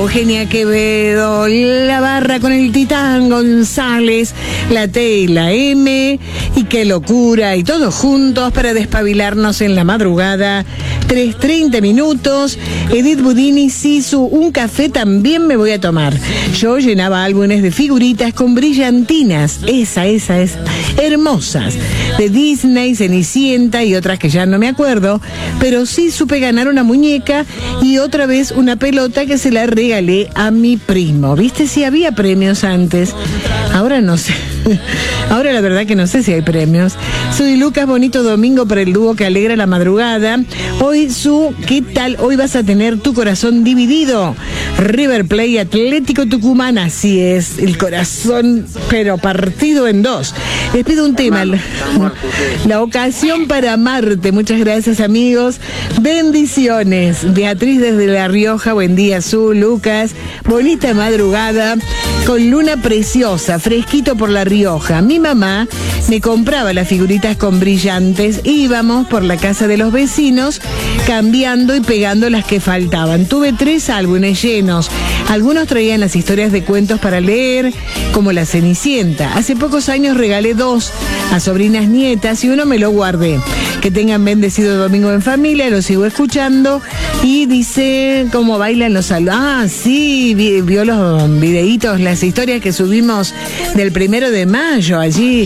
Eugenia Quevedo, la barra con el Titán González, la T y la M, y qué locura, y todos juntos para despabilarnos en la madrugada. 3:30 minutos. Edith Budini, Sisu, un café también me voy a tomar. Yo llenaba álbumes de figuritas con brillantinas, esa, hermosas, de Disney, Cenicienta y otras que ya no me acuerdo, pero sí supe ganar una muñeca y otra vez una pelota que se la regalé a mi primo. ¿Viste? Si había premios antes, ahora no sé. Ahora la verdad que no sé si hay premios. Soy Lucas, bonito domingo para el dúo que alegra la madrugada. Hoy, ¿qué tal? Hoy vas a tener tu corazón dividido. River Plate Atlético Tucumán, así es, el corazón, pero partido en dos. Les pido un tema, la ocasión para amarte. Muchas gracias, amigos. Bendiciones. Beatriz desde La Rioja, buen día, Lucas. Bonita madrugada, con luna preciosa, fresquito por La Rioja. Mi mamá me compraba las figuritas con brillantes, íbamos por la casa de los vecinos cambiando y pegando las que faltaban. Tuve 3 álbumes llenos. Algunos traían las historias de cuentos para leer, como La Cenicienta. Hace pocos años regalé 2 a sobrinas nietas y uno me lo guardé. Que tengan bendecido domingo en familia, lo sigo escuchando. Y dice cómo bailan los alumnos. Ah, sí, vio los videitos, las historias que subimos del 1 de mayo. Allí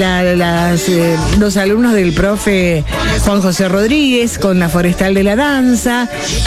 los alumnos del profe Juan José Rodríguez con la Forestal de la Danza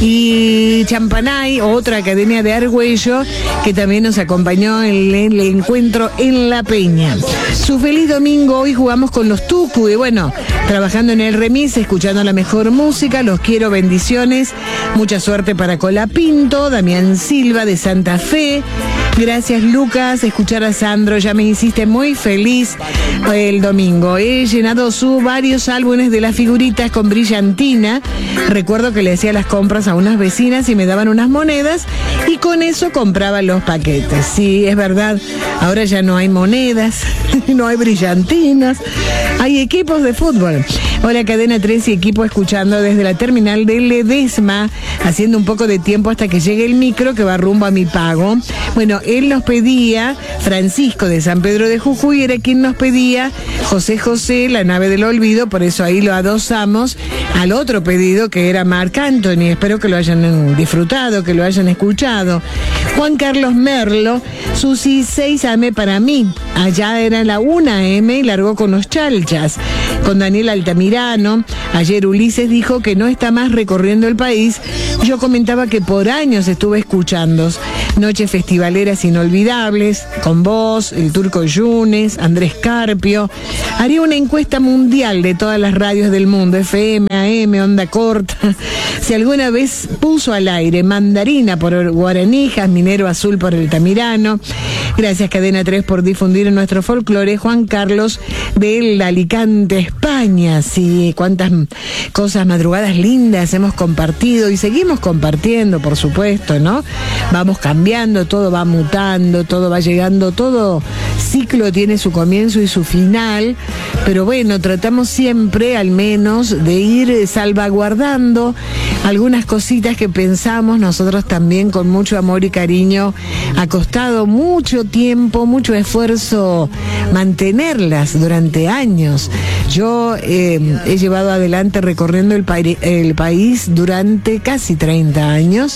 y Champanay, otra academia de Argüello, que también nos acompañó en el encuentro en La Peña. Su feliz domingo. Hoy jugamos con los Tucu y bueno, trabajando en el remis, escuchando la mejor música. Los quiero, bendiciones. Mucha suerte para Colapinto. Damián Silva de Santa Fe. Gracias, Lucas. Escuchar a Sandro ya me hiciste muy feliz el domingo. He llenado varios álbumes de las figuritas con brillantina. Recuerdo que le hacía las compras a unas vecinas y me daban unas monedas y con eso compraba los paquetes. Sí, es verdad. Ahora ya no hay monedas, no hay brillantinas. Hay equipos de fútbol. Hola, Cadena 3 y equipo escuchando desde la terminal de Ledesma, haciendo un poco de tiempo hasta que llegue el micro que va rumbo a mi pago. Bueno, él nos pedía, Francisco de San Pedro de Jujuy era quien nos pedía José José, La Nave del Olvido, por eso ahí lo adosamos al otro pedido que era Marc Anthony. Espero que lo hayan disfrutado, que lo hayan escuchado. Juan Carlos Merlo, Susi 6 AM para mí. Allá era la 1 AM y largó con los Chalchas. Con Daniel Altamirano. Ayer Ulises dijo que no está más recorriendo el país. Yo comentaba que por años estuve escuchando. Noches festivaleras inolvidables, con vos, el Turco Yunes, Andrés Carpio. Haría una encuesta mundial de todas las radios del mundo, FM, AM, onda corta. Si alguna vez puso al aire Mandarina por Guaraní, Minero Azul por Altamirano. Gracias, Cadena 3, por difundir nuestro folclore. Juan Carlos del Alicante, España. Sí, cuántas cosas, madrugadas lindas hemos compartido y seguimos compartiendo, por supuesto, ¿no? Vamos cambiando, todo va mutando, todo va llegando, todo ciclo tiene su comienzo y su final, pero bueno, tratamos siempre al menos de ir salvaguardando algunas cositas que pensamos nosotros también con mucho amor y cariño. Ha costado mucho tiempo, mucho esfuerzo mantenerlas durante años. Yo he llevado adelante recorriendo el país durante casi 30 años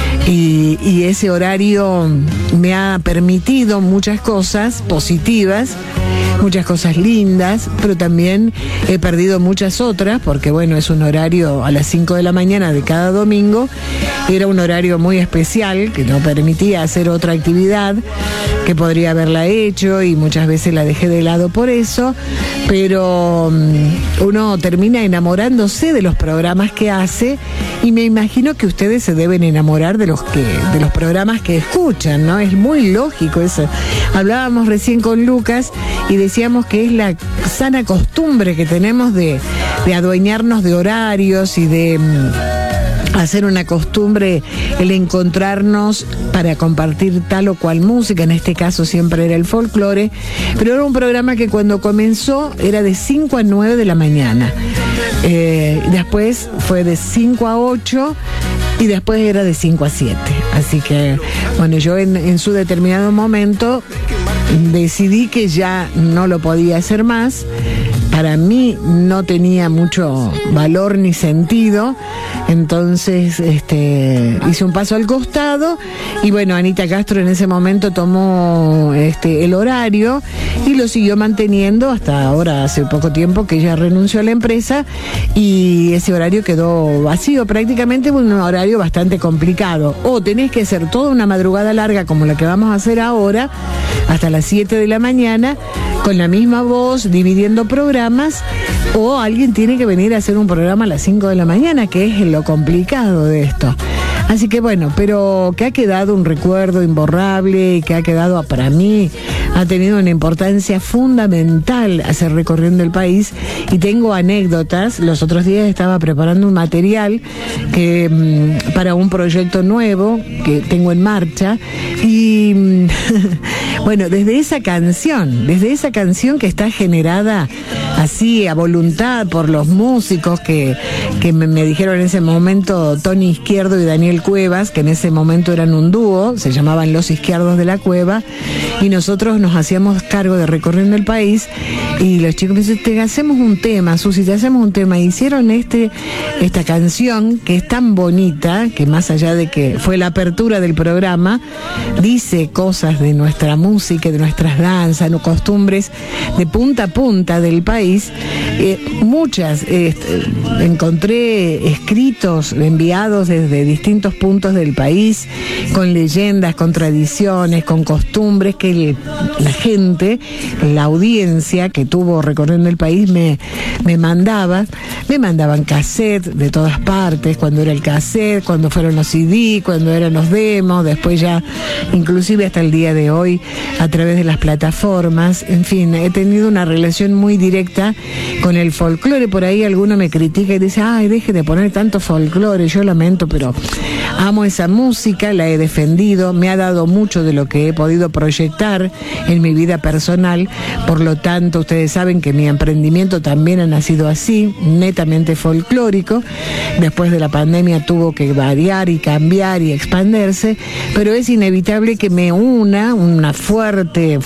y ese horario me ha permitido muchas cosas positivas, muchas cosas lindas, pero también he perdido muchas otras porque bueno, es un horario a las 5 de la mañana de cada domingo. Era un horario muy especial que no permitía hacer otra actividad que podría haberla hecho y muchas veces la dejé de lado por eso, pero uno termina enamorándose de los programas que hace y me imagino que ustedes se deben enamorar de los programas que escuchan, ¿no? Es muy lógico eso. Hablábamos recién con Lucas y decíamos que es la sana costumbre que tenemos de adueñarnos de horarios y de hacer una costumbre el encontrarnos para compartir tal o cual música. En este caso siempre era el folclore, pero era un programa que cuando comenzó era de 5 a 9 de la mañana. Después fue de 5 a 8 y después era de 5 a 7. Así que, bueno, yo en su determinado momento decidí que ya no lo podía hacer más. Para mí no tenía mucho valor ni sentido, entonces hice un paso al costado y bueno, Anita Castro en ese momento tomó el horario y lo siguió manteniendo hasta ahora, hace poco tiempo que ella renunció a la empresa y ese horario quedó vacío, prácticamente un horario bastante complicado. O tenés que hacer toda una madrugada larga como la que vamos a hacer ahora, hasta las 7 de la mañana, con la misma voz, dividiendo programas, o alguien tiene que venir a hacer un programa a las 5 de la mañana, que es lo complicado de esto. Así que bueno, pero que ha quedado un recuerdo imborrable, que ha quedado, para mí, ha tenido una importancia fundamental hacer Recorriendo el País, y tengo anécdotas. Los otros días estaba preparando un material para un proyecto nuevo que tengo en marcha, y bueno, desde esa canción que está generada así a voluntad por los músicos que me dijeron en ese momento, Tony Izquierdo y Daniel Cuevas, que en ese momento eran un dúo, se llamaban Los Izquierdos de la Cueva, y nosotros nos hacíamos cargo de Recorriendo el País, y los chicos me dicen, te hacemos un tema, Susi, te hacemos un tema. Hicieron esta canción que es tan bonita, que más allá de que fue la apertura del programa, dice cosas de nuestra música, de nuestras danzas, costumbres de punta a punta del país. Muchas encontré escritos enviados desde distintos puntos del país, con leyendas, con tradiciones, con costumbres que la gente, la audiencia que tuvo Recorriendo el País me mandaban cassette de todas partes, cuando era el cassette, cuando fueron los CD, cuando eran los demos, después ya inclusive hasta el día de hoy a través de las plataformas. En fin, he tenido una relación muy directa con el folclore. Por ahí alguno me critica y dice, ay, deje de poner tanto folclore. Yo lamento, pero amo esa música, la he defendido, me ha dado mucho de lo que he podido proyectar en mi vida personal. Por lo tanto, ustedes saben que mi emprendimiento también ha nacido así, netamente folclórico. Después de la pandemia tuvo que variar y cambiar y expandirse, pero es inevitable que me una de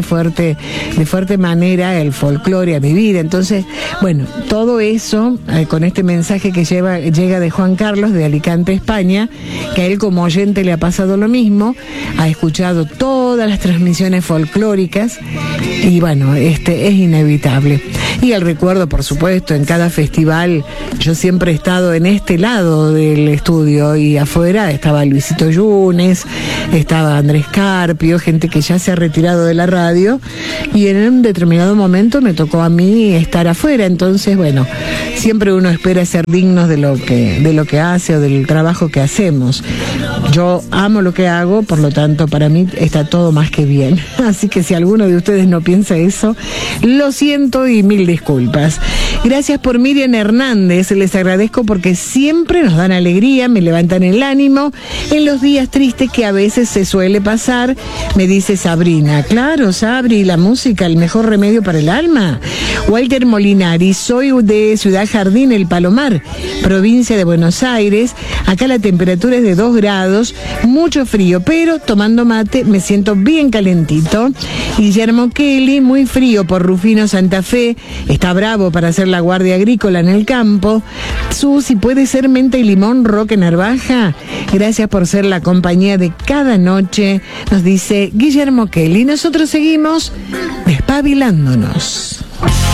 fuerte manera el folclore a mi vida. Entonces, bueno, todo eso con este mensaje que llega de Juan Carlos de Alicante, España, que a él como oyente le ha pasado lo mismo, ha escuchado todas las transmisiones folclóricas y bueno, es inevitable. Y el recuerdo, por supuesto, en cada festival yo siempre he estado en este lado del estudio, y afuera estaba Luisito Yunes, estaba Andrés Carpio, gente que ya se ha retirado de la radio, y en un determinado momento me tocó a mí estar afuera. Entonces, bueno, siempre uno espera ser dignos de lo que hace o del trabajo que hacemos. Yo amo lo que hago, por lo tanto para mí está todo más que bien. Así que si alguno de ustedes no piensa eso, lo siento y mil disculpas. Gracias por Miriam Hernández, les agradezco porque siempre nos dan alegría, me levantan el ánimo en los días tristes que a veces se suele pasar, me dice Sabrina. Claro, Sabri, la música, el mejor remedio para el alma. Walter Molinari, soy de Ciudad Jardín, El Palomar, provincia de Buenos Aires. Acá la temperatura es de 2 grados, mucho frío, pero tomando mate me siento bien calentito. Guillermo Kelly, muy frío por Rufino Santa Fe, está bravo para hacer la guardia agrícola en el campo. Susi, ¿puede ser menta y limón, Roque Narvaja? Gracias por ser la compañía de cada noche, nos dice Guillermo Kelly. Nosotros seguimos despabilándonos.